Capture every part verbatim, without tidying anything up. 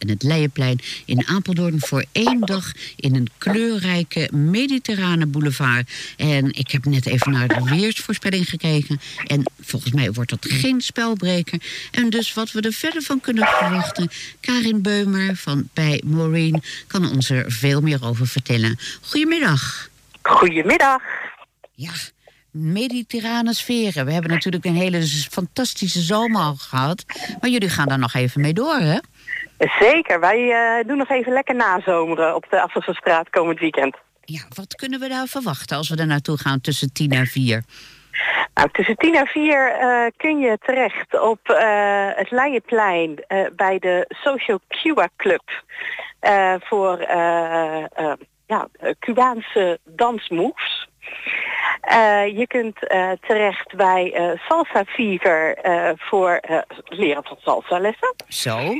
het Leijenplein in Apeldoorn voor één dag in een kleurrijke mediterrane boulevard. En ik heb net even naar de weersvoorspelling gekeken. En volgens mij wordt dat geen spelbreker. En dus wat we er verder van kunnen verwachten, Karin Beumer van bij Maureen kan ons er veel meer over vertellen. Goedemiddag. Goedemiddag. Ja, mediterrane sferen. We hebben natuurlijk een hele fantastische zomer al gehad. Maar jullie gaan daar nog even mee door, hè? Zeker. Wij uh, doen nog even lekker nazomeren op de Aftelsenstraat komend weekend. Ja, wat kunnen we daar verwachten als we er naartoe gaan tussen tien en vier? Nou, tussen tien en vier uh, kun je terecht op uh, het Leijenplein uh, bij de Social Cuba Club. Uh, voor uh, uh, ja, Cubaanse dansmoves. Uh, je kunt uh, terecht bij uh, Salsa Fever uh, voor uh, leren van salsa lessen. Zo.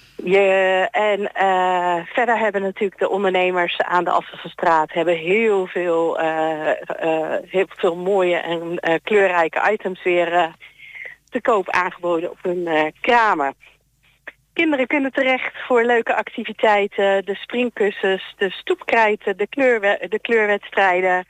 Je, en uh, verder hebben natuurlijk de ondernemers aan de Aftelsenstraat hebben heel veel, uh, uh, heel veel mooie en uh, kleurrijke items weer uh, te koop aangeboden op hun uh, kramen. Kinderen kunnen terecht voor leuke activiteiten, de springkussens, de stoepkrijten, de, kleurwe- de kleurwedstrijden.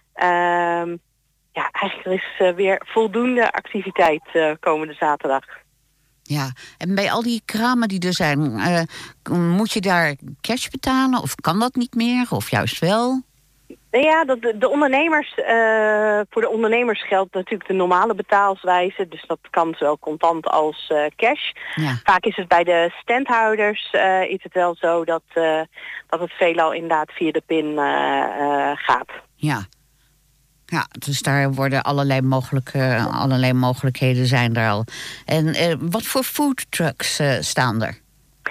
Um, ja, eigenlijk er is uh, weer voldoende activiteit uh, komende zaterdag. Ja, en bij al die kramen die er zijn, uh, moet je daar cash betalen of kan dat niet meer of juist wel? Ja, de, de ondernemers, uh, voor de ondernemers geldt natuurlijk de normale betaalswijze. Dus dat kan zowel contant als uh, cash. Ja. Vaak is het bij de standhouders uh, is het wel zo dat, uh, dat het veelal inderdaad via de pin uh, uh, gaat. Ja. Ja, dus daar worden allerlei, mogelijke, allerlei mogelijkheden zijn er al. En uh, wat voor foodtrucks uh, staan er?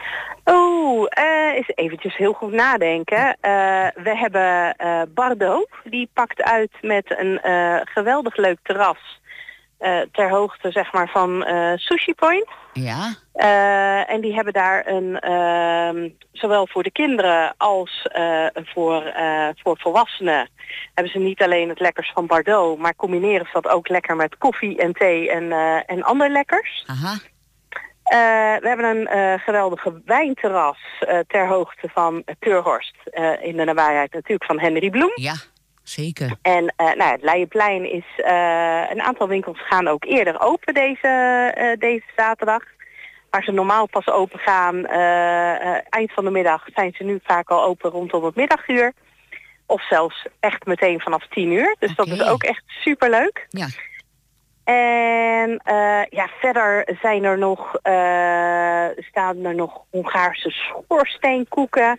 Oeh, uh, eens eventjes heel goed nadenken. Uh, we hebben uh, Bardot, die pakt uit met een uh, geweldig leuk terras. Uh, ter hoogte zeg maar van uh, Sushi Point. Ja. Uh, en die hebben daar een, uh, zowel voor de kinderen als uh, voor, uh, voor volwassenen, hebben ze niet alleen het lekkers van Bardot, maar combineren ze dat ook lekker met koffie en thee en, uh, en andere lekkers. Aha. Uh, we hebben een uh, geweldige wijnterras uh, ter hoogte van Keurhorst. Uh, in de nabijheid natuurlijk van Henry Bloem. Ja, zeker. En uh, nou, het Leijenplein is, uh, een aantal winkels gaan ook eerder open deze, uh, deze zaterdag. Waar ze normaal pas open gaan, uh, uh, eind van de middag, zijn ze nu vaak al open rondom het middaguur. Of zelfs echt meteen vanaf tien uur. Dus okay. Dat is ook echt superleuk. Ja. En uh, ja, verder zijn er nog, uh, staan er nog Hongaarse schoorsteenkoeken.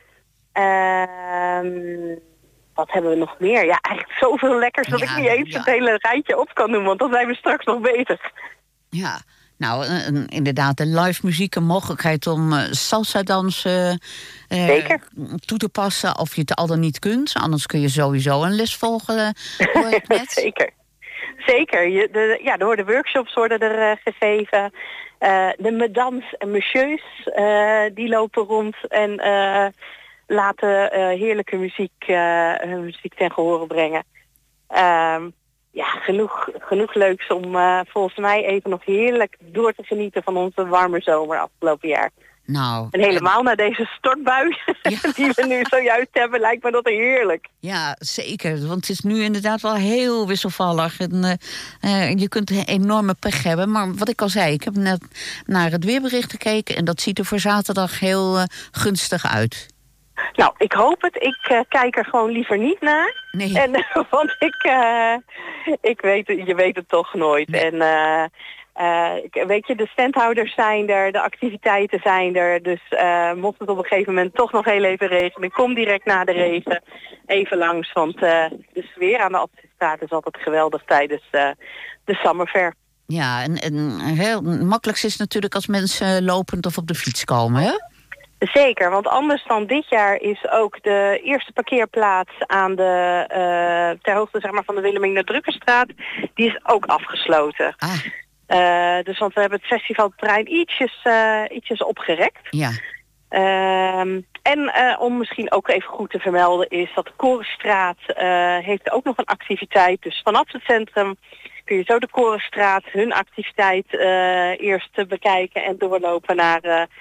Uh, wat hebben we nog meer? Ja, eigenlijk zoveel lekkers dat ja, ik niet eens ja. het hele rijtje op kan doen, want dan zijn we straks nog bezig. Ja, nou uh, inderdaad, de live muziek, een mogelijkheid om uh, salsa dansen uh, toe te passen, of je het al dan niet kunt. Anders kun je sowieso een les volgen, hoor ik net. Zeker. Zeker. Je, de, ja, er worden workshops worden er uh, gegeven. Uh, de mesdames en messieurs, uh, die lopen rond en uh, laten uh, heerlijke muziek, uh, muziek ten gehore brengen. Uh, ja, genoeg, genoeg leuks om uh, volgens mij even nog heerlijk door te genieten van onze warme zomer afgelopen jaar. Nou, en helemaal en... na deze stortbui ja. die we nu zojuist hebben, lijkt me dat heerlijk. Ja, zeker. Want het is nu inderdaad wel heel wisselvallig. En, uh, uh, je kunt een enorme pech hebben. Maar wat ik al zei, ik heb net naar het weerbericht gekeken en dat ziet er voor zaterdag heel uh, gunstig uit. Nou, ik hoop het. Ik uh, kijk er gewoon liever niet naar. Nee. En, uh, want ik, uh, ik weet, je weet het toch nooit. Nee. En... Uh, Uh, weet je, de standhouders zijn er, de activiteiten zijn er. Dus uh, mocht het op een gegeven moment toch nog heel even regenen, kom direct na de regen even langs. Want uh, de sfeer aan de Aftelsenstraat is altijd geweldig tijdens uh, de summerfair. Ja, en, en heel makkelijkst is natuurlijk als mensen lopend of op de fiets komen, hè? Zeker, want anders dan dit jaar is ook de eerste parkeerplaats aan de, uh, ter hoogte zeg maar, van de Wilhelmina-Drukkerstraat, die is ook afgesloten. Ah. Uh, dus want we hebben het festivalterrein ietsjes, uh, ietsjes opgerekt. Ja. Uh, en uh, om misschien ook even goed te vermelden is dat de Korenstraat uh, heeft ook nog een activiteit. Dus vanaf het centrum kun je zo de Korenstraat hun activiteit uh, eerst bekijken en doorlopen naar, uh,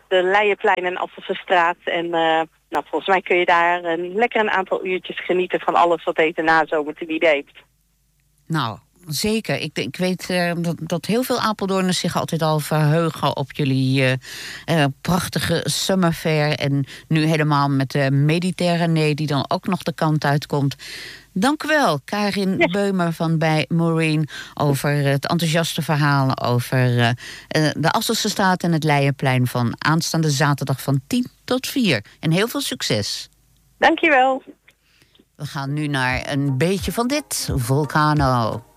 de Leijenplein en Asselsstraat. En uh, nou, volgens mij kun je daar een, lekker een aantal uurtjes genieten van alles wat deze nazomer te bieden heeft. Nou, zeker. Ik, ik weet uh, dat, dat heel veel Apeldoorners zich altijd al verheugen op jullie uh, uh, prachtige summerfair. En nu helemaal met de Mediterranee die dan ook nog de kant uitkomt. Dank u wel, Karin ja. Beumer van bij Maureen, over het enthousiaste verhaal over uh, uh, de Asselsstraat en het Leijenplein van aanstaande zaterdag van tien tot vier. En heel veel succes. Dank je wel. We gaan nu naar een beetje van dit, Volcano.